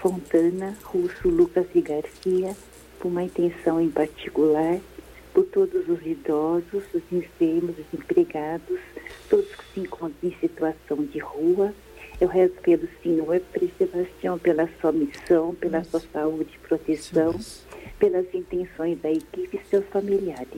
Fontana, Russo, Lucas e Garcia, por uma intenção em particular, por todos os idosos, os enfermos, os empregados, todos que se encontram em situação de rua. Eu rezo pelo Senhor, preservação pela sua missão, pela sua saúde e proteção, pelas intenções da equipe e seus familiares.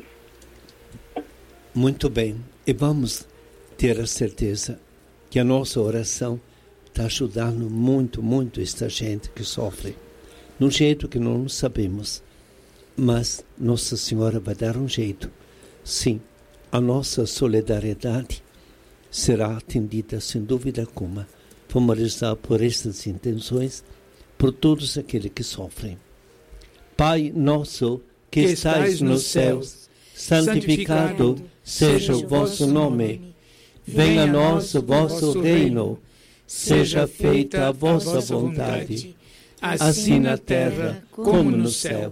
Muito bem. E vamos ter a certeza que a nossa oração está ajudando muito, muito esta gente que sofre. De um jeito que não sabemos. Mas Nossa Senhora vai dar um jeito. Sim, a nossa solidariedade será atendida sem dúvida alguma. Vamos rezar por estas intenções, por todos aqueles que sofrem. Pai nosso que estais nos céus, santificado seja o vosso nome. Venha a nós o vosso reino. Seja feita a vossa vontade, assim na terra como no céu.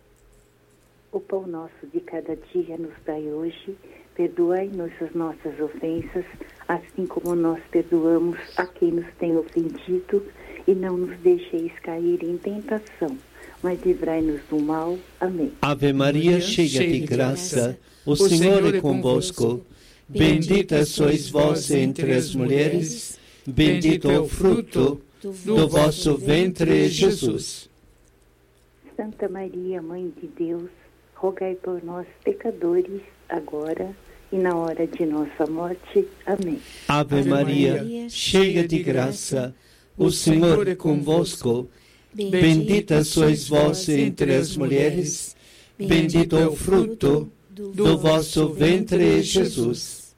O pão nosso de cada dia nos dai hoje. Perdoai-nos as nossas ofensas, assim como nós perdoamos a quem nos tem ofendido, e não nos deixeis cair em tentação, mas livrai-nos do mal. Amém. Ave Maria, cheia de graça, o Senhor é convosco. Bendita sois vós entre as mulheres, bendito é o fruto do vosso ventre, Jesus. Santa Maria, Mãe de Deus, rogai por nós, pecadores, agora e na hora de nossa morte. Amém. Ave Maria, cheia de graça, o Senhor é convosco. Bendita sois vós entre as mulheres, bendito é o fruto do vosso ventre, Jesus.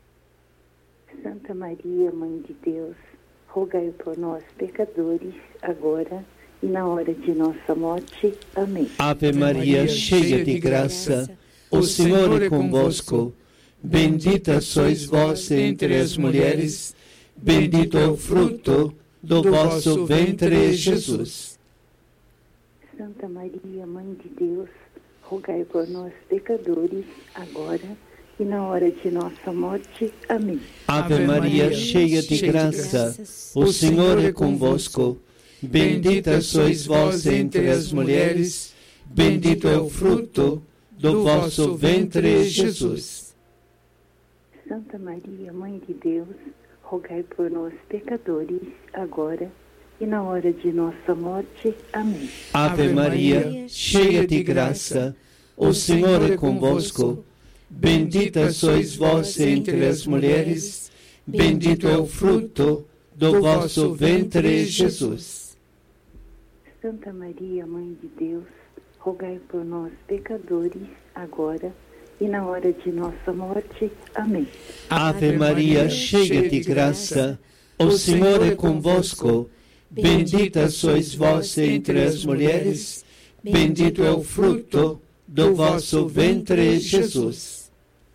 Santa Maria, Mãe de Deus, rogai por nós, pecadores, agora e na hora de nossa morte. Amém. Ave Maria, cheia de graça, o Senhor é convosco. Bendita sois vós entre as mulheres, bendito é o fruto do vosso ventre, Jesus. Santa Maria, Mãe de Deus, rogai por nós, pecadores, agora e na hora de nossa morte. Amém. Ave Maria, cheia de graça, o Senhor é convosco. Bendita sois vós entre as mulheres, bendito é o fruto do vosso ventre, Jesus. Santa Maria, Mãe de Deus, rogai por nós, pecadores, agora e na hora de nossa morte. Amém. Ave Maria, cheia de graça, o Senhor é convosco. Bendita sois vós entre as mulheres, bendito é o fruto do vosso ventre, Jesus. Santa Maria, Mãe de Deus, rogai por nós, pecadores, agora e na hora de nossa morte. Amém. Ave Maria, cheia de graça, o Senhor é convosco. Bendita sois vós entre as mulheres, bendito é o fruto do vosso ventre, Jesus.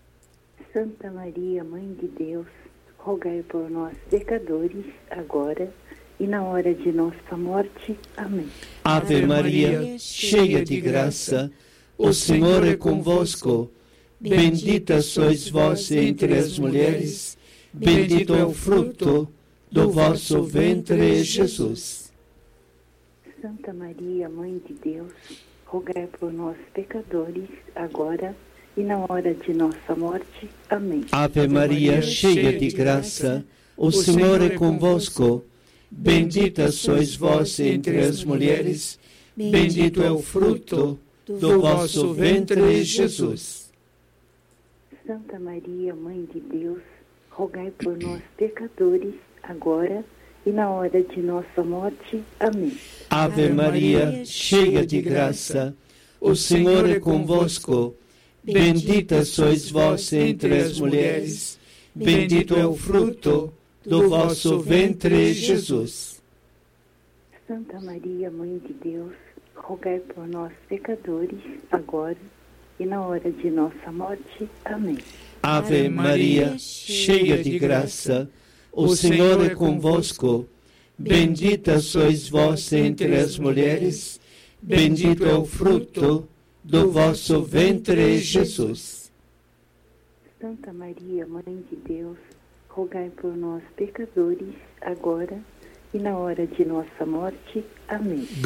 Santa Maria, Mãe de Deus, rogai por nós, pecadores, agora e na hora de nossa morte. Amém. Ave Maria, cheia de graça, o Senhor é convosco. Bendita sois vós entre as mulheres, bendito é o fruto do vosso ventre, Jesus. Santa Maria, Mãe de Deus, rogai por nós, pecadores, agora e na hora de nossa morte. Amém. Ave Maria, cheia de graça, o Senhor é convosco. Bendita sois vós entre as mulheres, bendito é o fruto do vosso ventre, Jesus. Santa Maria, Mãe de Deus, rogai por nós, pecadores, agora e na hora de nossa morte. Amém. Ave Maria, cheia de graça, o Senhor é convosco. Bendita sois vós entre as mulheres, bendito é o fruto do vosso ventre, Jesus. Santa Maria, Mãe de Deus, rogai por nós, pecadores, agora e na hora de nossa morte. Amém. Ave Maria, cheia de graça, o Senhor é convosco. Bendita sois vós entre as mulheres, bendito é o fruto do vosso ventre, Jesus. Santa Maria, Mãe de Deus, rogai por nós, pecadores, agora e na hora de nossa morte. Amém.